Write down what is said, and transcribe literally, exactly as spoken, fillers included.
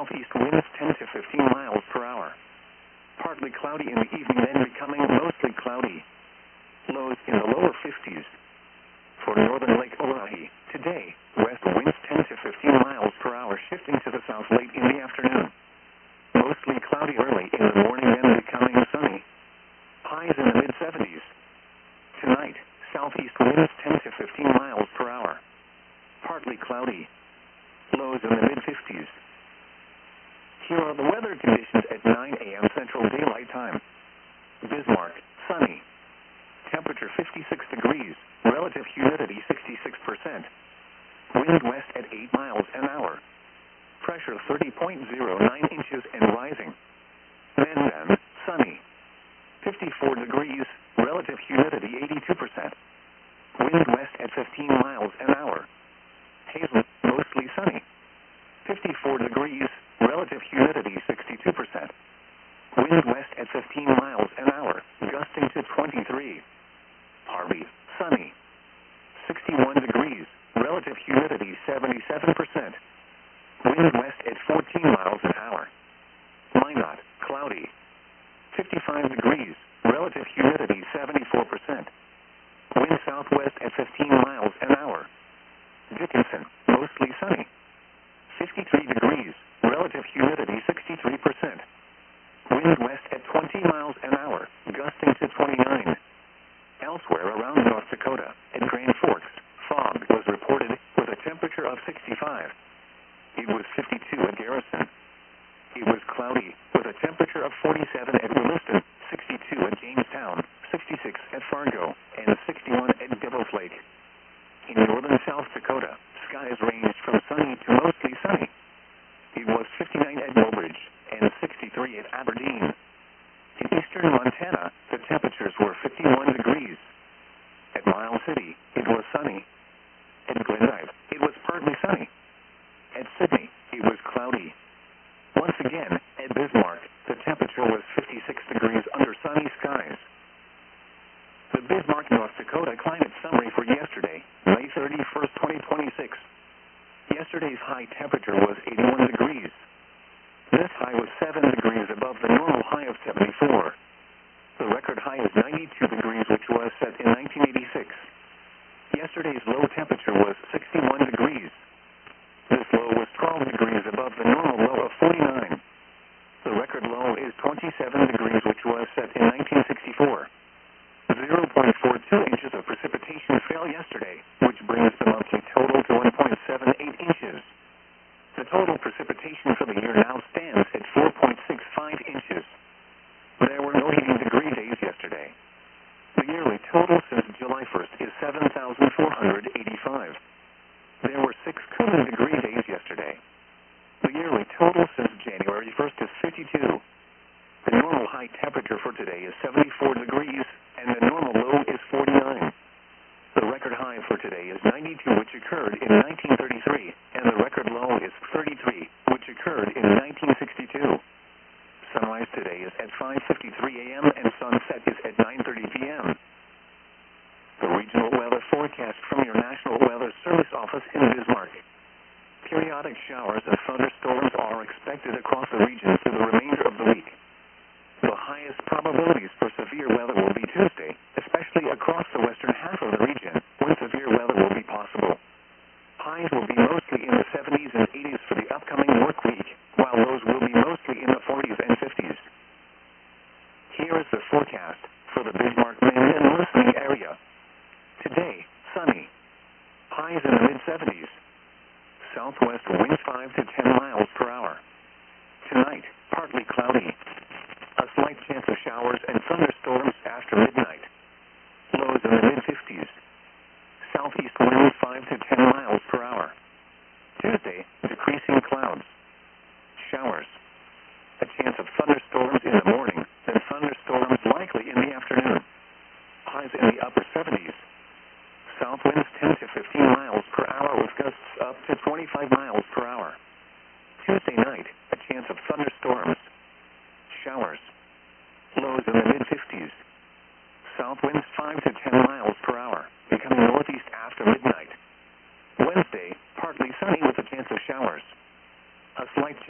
southeast winds ten to fifteen miles per hour. Partly cloudy in the evening, then becoming mostly cloudy. Lows in the lower fifties. For northern Lake Oahe, today, west winds ten to fifteen miles per hour, shifting to the south late in the afternoon. Mostly cloudy early in the morning, then becoming sunny. Highs in the mid-seventies. Tonight, southeast winds ten to fifteen miles per hour. Partly cloudy. Lows in the mid-fifties. Here are the weather conditions at nine a m Central Daylight Time. Bismarck, sunny. Temperature fifty-six degrees, relative humidity sixty-six percent. Wind west at eight miles an hour. Pressure thirty point zero nine inches and rising. Mandan, sunny. fifty-four degrees, relative humidity eighty-two percent. Wind west at fifteen miles an hour. Hazen, mostly sunny. fifty-four degrees, relative humidity sixty-two percent. Wind west at fifteen miles an hour, gusting to twenty-three. Harvey, sunny. sixty-one degrees, relative humidity seventy-seven percent. Wind west at fourteen miles an hour. Minot, cloudy. fifty-five degrees, relative humidity seventy-four percent. Wind southwest at fifteen miles an hour. Dickinson, mostly sunny. fifty-three degrees, relative humidity sixty-three percent. Wind west at twenty miles an hour, gusting to twenty-nine. Elsewhere around North Dakota, at Grand Forks, fog was reported with a temperature of sixty-five. It was fifty-two at Garrison. It was cloudy with a temperature of forty-seven at Williston, sixty-two at Jamestown, sixty-six at Fargo, and sixty-one at Devil's Lake. In northern South Dakota, skies ranged from sunny to mostly sunny. It was fifty-nine at Mobridge and sixty-three at Aberdeen. In eastern Montana, the temperatures were fifty-one degrees. At Miles City, it was sunny. At Glendive, it was partly sunny. At Sydney, it was cloudy. Once again, at Bismarck, the temperature was fifty-six degrees under sunny skies. The Bismarck, North Dakota climate summary for yesterday, May thirty-first, twenty twenty-six. Yesterday's high temperature was eighty-one degrees. This high was seven degrees above the normal high of seventy-four. The record high is ninety-two degrees, which was set in nineteen eighty-six. Yesterday's low temperature was sixty-one degrees. This low was twelve degrees above the normal low of forty-nine. The record low is twenty-seven degrees, which was set in nineteen sixty-four. zero point four two inches of precipitation fell yesterday, which brings the monthly total to one point seven eight inches. The total precipitation for the year now stands at four point six five inches. There were no heating degree days yesterday. The yearly total since July first is seven thousand four hundred eighty-five. There were six cooling degree days yesterday. The yearly total since January first is fifty-two. The normal high temperature for today is seventy-four degrees, and the normal low is forty-nine. The record high for today is ninety-two, which occurred in nineteen thirty-three, and the record low is thirty-three, which occurred in nineteen sixty-two. Sunrise today is at five fifty-three a m and sunset is at nine thirty p m The regional weather forecast from your National Weather Service office in Bismarck. Periodic showers and thunderstorms are expected across the region through the remainder of the week. The highest probabilities for severe weather will be Tuesday, especially across the western half of the region, when severe weather will be possible. Highs will be mostly in the seventies and eighties for the upcoming work week, while lows will be mostly in the forties and fifties. Here is the forecast for the Bismarck, Maine and listening area. Today, sunny. Highs in the mid-seventies. Southwest winds five to ten miles per hour. Tonight, partly cloudy. A slight chance of showers and thunderstorms after midnight. Lows in the mid-fifties. Southeast winds five to ten miles per hour. Tuesday, decreasing clouds. Showers. A chance of thunderstorms in the morning, and thunderstorms likely in the afternoon. Highs in the upper seventies. South winds ten to fifteen miles per hour with gusts up to twenty-five miles per hour. Tuesday night, a chance of thunderstorms. Showers. Lows in the mid-fifties. South winds five to ten miles per hour, becoming northeast after midnight. Wednesday, partly sunny with a chance of showers. A slight